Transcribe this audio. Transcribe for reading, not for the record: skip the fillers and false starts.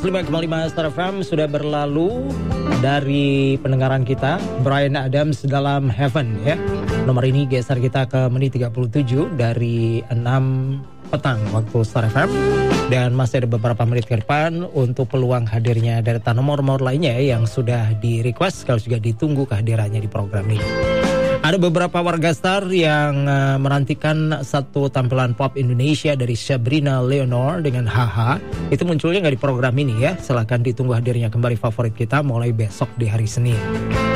105,5 Star FM sudah berlalu dari pendengaran kita Bryan Adams dalam Heaven ya. Nomor ini geser kita ke menit 37 dari 6 petang waktu Star FM. Dan masih ada beberapa menit ke depan untuk peluang hadirnya deretan nomor-nomor lainnya yang sudah di request kalau juga ditunggu kehadirannya di program ini. Ada beberapa warga star yang menantikan satu tampilan pop Indonesia dari Sabrina Leonor dengan Haha. Itu munculnya nggak di program ini ya. Silahkan ditunggu hadirnya kembali favorit kita mulai besok di hari Senin.